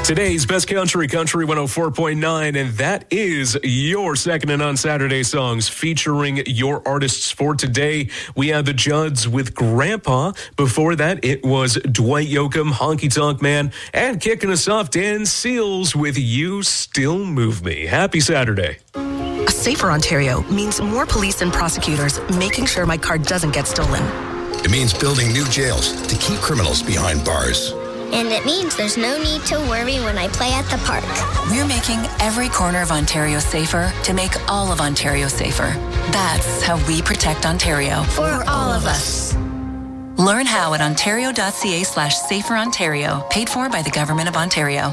Today's Best Country, Country 104.9, and that is your Second and On Saturday songs featuring your artists for today. We have the Judds with Grandpa. Before that, it was Dwight Yoakam, Honky Tonk Man, and kicking us off, Dan Seals with You Still Move Me. Happy Saturday. A safer Ontario means more police and prosecutors making sure my car doesn't get stolen. It means building new jails to keep criminals behind bars. And it means there's no need to worry when I play at the park. We're making every corner of Ontario safer to make all of Ontario safer. That's how we protect Ontario. For all of us. Learn how at ontario.ca/saferontario. Paid for by the Government of Ontario.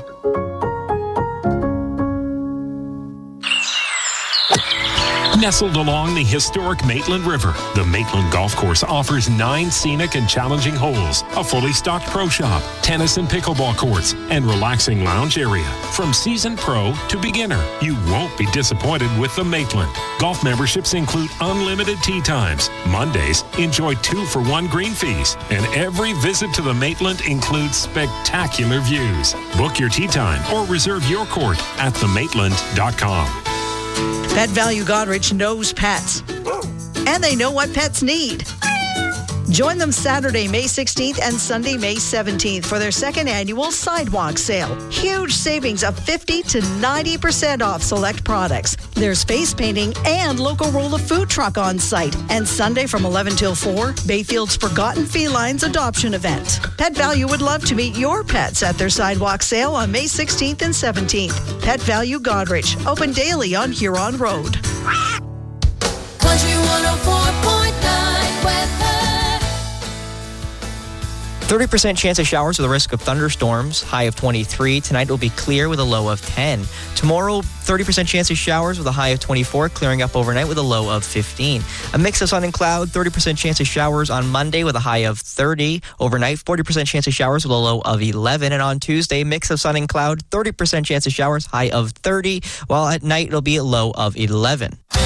Nestled along the historic Maitland River, the Maitland Golf Course offers 9 scenic and challenging holes, a fully stocked pro shop, tennis and pickleball courts, and relaxing lounge area. From seasoned pro to beginner, you won't be disappointed with the Maitland. Golf memberships include unlimited tee times. Mondays, enjoy 2-for-1 green fees. And every visit to the Maitland includes spectacular views. Book your tee time or reserve your court at themaitland.com. Pet Value Goderich knows pets, and they know what pets need. Join them Saturday, May 16th and Sunday, May 17th for their second annual sidewalk sale. Huge savings of 50 to 90% off select products. There's face painting and local roll of food truck on site. And Sunday from 11 till 4, Bayfield's Forgotten Felines adoption event. Pet Value would love to meet your pets at their sidewalk sale on May 16th and 17th. Pet Value Goderich, open daily on Huron Road. Country 104.9 weather. 30% chance of showers with a risk of thunderstorms, high of 23. Tonight will be clear with a low of 10. Tomorrow, 30% chance of showers with a high of 24, clearing up overnight with a low of 15. A mix of sun and cloud, 30% chance of showers on Monday with a high of 30. Overnight, 40% chance of showers with a low of 11. And on Tuesday, mix of sun and cloud, 30% chance of showers, high of 30. While at night, it'll be a low of 11.